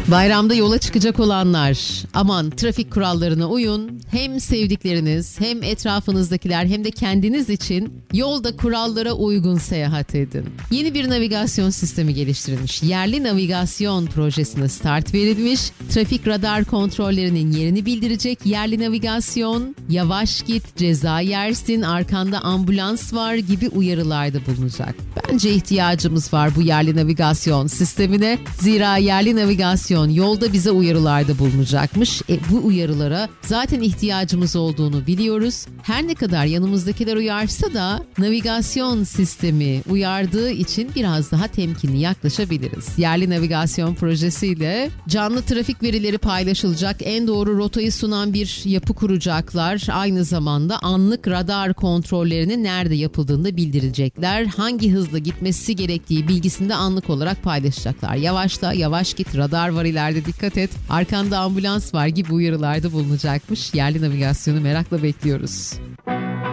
Bayramda yola çıkacak olanlar, aman trafik kurallarına uyun. Hem sevdikleriniz, hem etrafınızdakiler, hem de kendiniz için yolda kurallara uygun seyahat edin. Yeni bir navigasyon sistemi geliştirilmiş. Yerli navigasyon projesine start verilmiş. Trafik radar kontrollerinin yerini bildirecek yerli navigasyon, yavaş git, ceza yersin, arkanda ambulans var gibi uyarılarda bulunacak. Bence ihtiyacımız var bu yerli navigasyon sistemine. Zira yerli navigasyon yolda bize uyarılarda bulunacakmış. Bu uyarılara zaten ihtiyacımız olduğunu biliyoruz. Her ne kadar yanımızdakiler uyarsa da navigasyon sistemi uyardığı için biraz daha temkinli yaklaşabiliriz. Yerli navigasyon projesiyle canlı trafik verileri paylaşılacak, en doğru rotayı sunan bir yapı kuracaklar. Aynı zamanda anlık radar kontrollerinin nerede yapıldığını da bildirecekler. Hangi hızla gitmesi gerektiği bilgisini de anlık olarak paylaşacaklar. Yavaşla, yavaş git, radar var ileride, dikkat et, arkanda ambulans var gibi uyarılarda bulunacakmış. Yerli navigasyonu merakla bekliyoruz.